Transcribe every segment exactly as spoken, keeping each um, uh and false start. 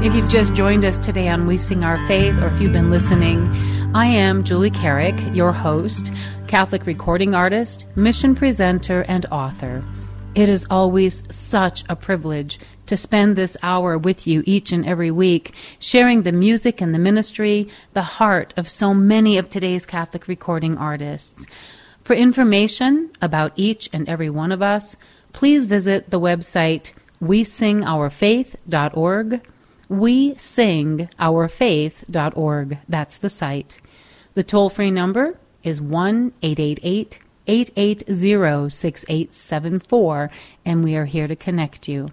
If you've just joined us today on We Sing Our Faith, or if you've been listening, I am Julie Carrick, your host, Catholic recording artist, mission presenter, and author. It is always such a privilege to spend this hour with you each and every week, sharing the music and the ministry, the heart of so many of today's Catholic recording artists. For information about each and every one of us, please visit the website we sing our faith dot org. we sing our faith dot org. That's the site. The toll-free number is one eight eight eight, eight eight zero, six eight seven four, and we are here to connect you.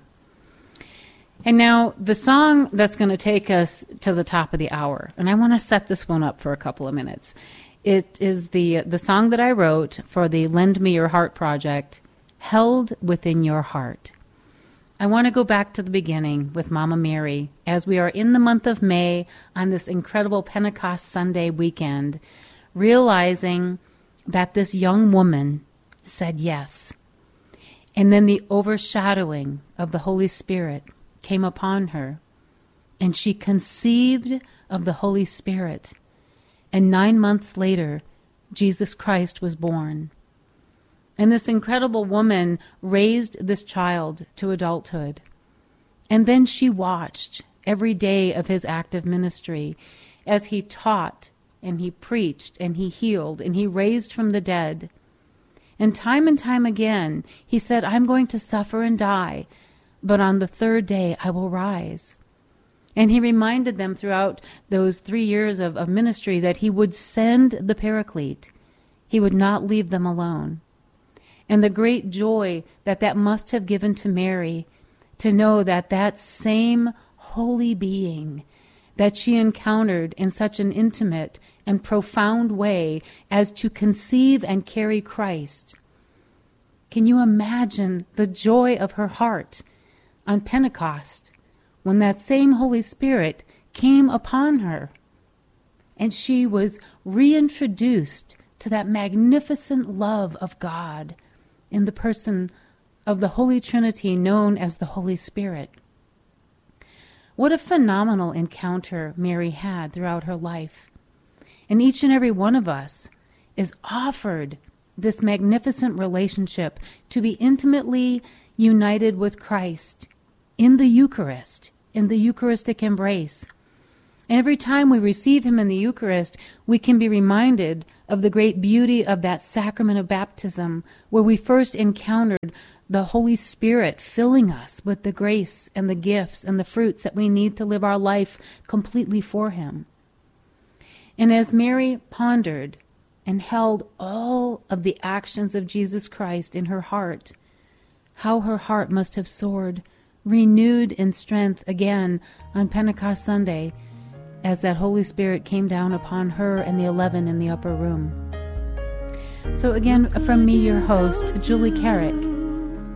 And now, the song that's going to take us to the top of the hour, and I want to set this one up for a couple of minutes. It is the the song that I wrote for the Lend Me Your Heart project, Held Within Your Heart. I want to go back to the beginning with Mama Mary, as we are in the month of May on this incredible Pentecost Sunday weekend, realizing that this young woman said yes. And then the overshadowing of the Holy Spirit came upon her, and she conceived of the Holy Spirit. And nine months later, Jesus Christ was born. And this incredible woman raised this child to adulthood. And then she watched every day of his active ministry as he taught and he preached and he healed and he raised from the dead. And time and time again, he said, I'm going to suffer and die, but on the third day I will rise. And he reminded them throughout those three years of, of ministry that he would send the Paraclete. He would not leave them alone. And the great joy that that must have given to Mary to know that that same holy being that she encountered in such an intimate and profound way as to conceive and carry Christ. Can you imagine the joy of her heart on Pentecost when that same Holy Spirit came upon her and she was reintroduced to that magnificent love of God in the person of the Holy Trinity known as the Holy Spirit? What a phenomenal encounter Mary had throughout her life. And each and every one of us is offered this magnificent relationship to be intimately united with Christ in the Eucharist, in the Eucharistic embrace. And every time we receive him in the Eucharist, we can be reminded of the great beauty of that sacrament of baptism, where we first encountered the Holy Spirit filling us with the grace and the gifts and the fruits that we need to live our life completely for him. And as Mary pondered and held all of the actions of Jesus Christ in her heart, how her heart must have soared, renewed in strength again on Pentecost Sunday, as that Holy Spirit came down upon her and the eleven in the upper room. So again, from me, your host, Julie Carrick,